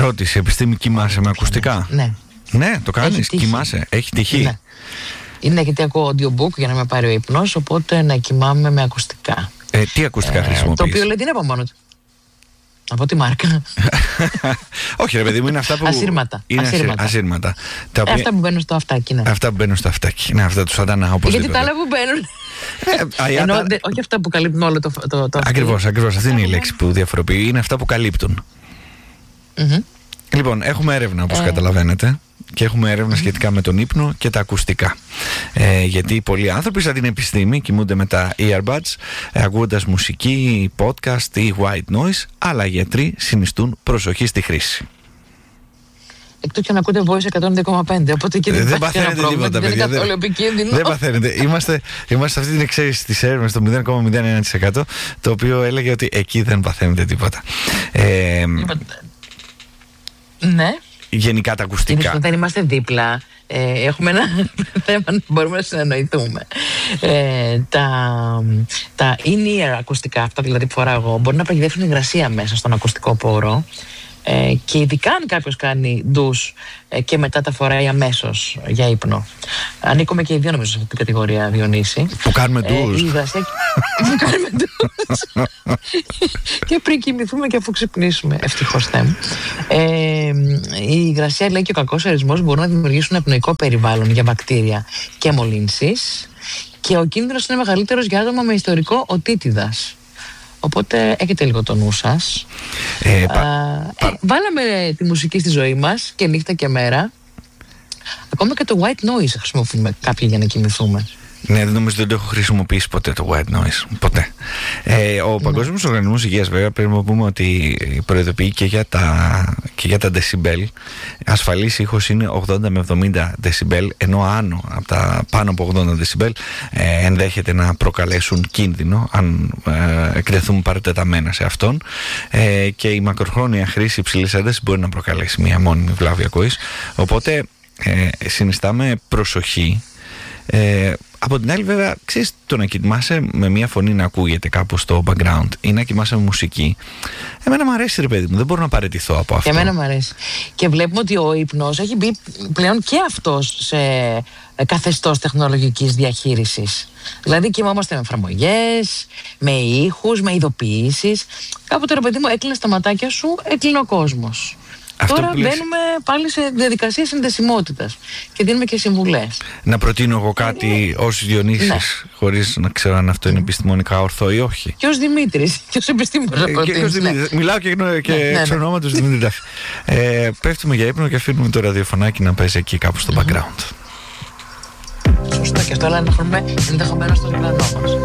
Ερώτηση, επιστήμη, κοιμάσαι με ακουστικά? Ναι. Ναι, το κάνεις, κοιμάσαι, έχει τυχή. Ναι. Είναι γιατί ακούω audiobook για να με πάρει ο ύπνος, οπότε να κοιμάμαι με ακουστικά. Τι ακουστικά χρησιμοποιείς? Το οποίο λέει τι είναι από μόνο του. Από τη μάρκα. Όχι ρε παιδί μου, είναι αυτά που... Ασύρματα. Είναι ασύρματα. Αυτά που μπαίνουν στο αυτάκι, ναι. Αυτά που μπαίνουν στο αυτάκι. Ναι, αυτά του σατανά, όπως γιατί τα άλλα που μπαίνουν... Ενώ, όχι αυτά που καλύπτουν όλο το Ακριβώς, αυτή είναι η λέξη που διαφοροποιεί. Είναι αυτά που καλύπτουν. Λοιπόν, έχουμε έρευνα όπως καταλαβαίνετε. Και έχουμε έρευνα σχετικά με τον ύπνο και τα ακουστικά. Γιατί πολλοί άνθρωποι σαν την επιστήμη κοιμούνται με τα earbuds, ακούγοντας μουσική, podcast ή white noise, αλλά γιατροί συνιστούν προσοχή στη χρήση. Εκτός και να ακούτε voice 102,5, οπότε και δεν παθαίνετε τίποτα, παιδιά. Δεν είναι καθόλου επικίνδυνο. Δεν παθαίνετε. Είμαστε σε αυτή την εξαίρεση της έρευνας, το 0,01%, το οποίο έλεγε ότι εκεί δεν παθαίνετε τίποτα. Ναι. Γενικά τα ακουστικά. Δεν είμαστε δίπλα. Έχουμε ένα θέμα να μπορούμε να συνεννοηθούμε. Τα in-ear ακουστικά, αυτά δηλαδή που φοράω εγώ, μπορεί να παγιδεύσουν υγρασία μέσα στον ακουστικό πόρο. Και ειδικά αν κάποιος κάνει ντους και μετά τα φοράει αμέσως για ύπνο. Ανήκουμε και οι δύο νομίζω σε αυτή την κατηγορία, Διονύση. Που κάνουμε ντους. Που κάνουμε ντους. Και πριν κοιμηθούμε και αφού ξυπνήσουμε. Ευτυχώς Θεέ μου. Η υγρασία, λέει, και ο κακός ορισμός μπορούν να δημιουργήσουν ευνοϊκό περιβάλλον για βακτήρια και μολύνσεις. Και ο κίνδυνος είναι μεγαλύτερος για άτομα με ιστορικό οτίτιδας. Οπότε έχετε λίγο το νου σας. Βάλαμε τη μουσική στη ζωή μας και νύχτα και μέρα. Ακόμα και το white noise χρησιμοποιούμε κάποιοι για να κοιμηθούμε. Ναι, δεν νομίζω ότι το έχω χρησιμοποιήσει ποτέ το white noise. Ποτέ. Ο Παγκόσμιος Οργανισμός Υγείας, βέβαια, πρέπει να πούμε ότι προειδοποιεί και για τα decibel. Ασφαλής ήχος είναι 80 με 70 decibel, ενώ πάνω από 80 decibel ενδέχεται να προκαλέσουν κίνδυνο αν εκτεθούμε παρατεταμένα σε αυτόν. Και η μακροχρόνια χρήση υψηλής έντασης μπορεί να προκαλέσει μια μόνιμη βλάβη ακοής. Οπότε συνιστάμε προσοχή. Από την άλλη, βέβαια, ξέρεις, το να κοιμάσαι με μια φωνή να ακούγεται κάπου στο background ή να κοιμάσαι με μουσική, εμένα μου αρέσει, ρε παιδί μου, δεν μπορώ να παραιτηθώ από αυτό. Και εμένα μου αρέσει. Και βλέπουμε ότι ο ύπνος έχει μπει πλέον και αυτός σε καθεστώς τεχνολογικής διαχείρισης. Δηλαδή κοιμόμαστε με εφαρμογές, με ήχους, με ειδοποιήσεις. Κάποτε, ρε παιδί μου, έκλεινε τα ματάκια σου, έκλεινε ο κόσμος. Τώρα μπαίνουμε πάλι σε διαδικασία συνδεσιμότητας και δίνουμε και συμβουλές. Να προτείνω εγώ κάτι ως Διονύσης, ναι, χωρίς να ξέρω αν αυτό είναι επιστημονικά ορθό ή όχι. Και ως Δημήτρης, και ως επιστήμονας να προτείνεις. Ναι. Μιλάω και εξ ονόματος Δημήτρη. Πέφτουμε για ύπνο και αφήνουμε το ραδιοφωνάκι να παίζει εκεί κάπου στο background. Σωστά, και αυτό, αλλά να έχουμε ενδεχομένως στον ουρανό μας.